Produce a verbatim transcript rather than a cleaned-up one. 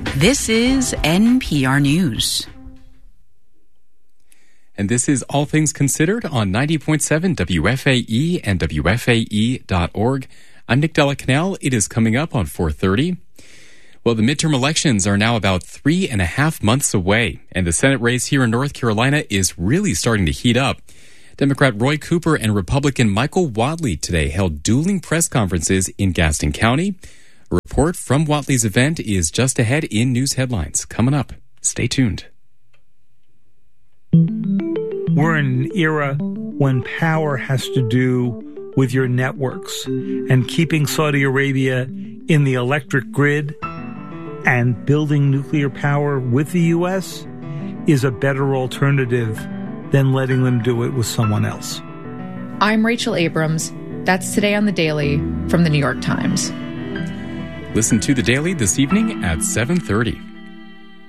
This is N P R News. And this is All Things Considered on ninety point seven W F A E and W F A E dot org. I'm Nick Della Canal. It is coming up on four thirty. Well, the midterm elections are now about three and a half months away, and the Senate race here in North Carolina is really starting to heat up. Democrat Roy Cooper and Republican Michael Whatley today held dueling press conferences in Gaston County. A report from Whatley's event is just ahead in news headlines. Coming up. Stay tuned. We're in an era when power has to do with your networks, and keeping Saudi Arabia in the electric grid and building nuclear power with the U S is a better alternative than letting them do it with someone else. I'm Rachel Abrams. That's Today on the Daily from the New York Times. Listen to The Daily this evening at seven thirty.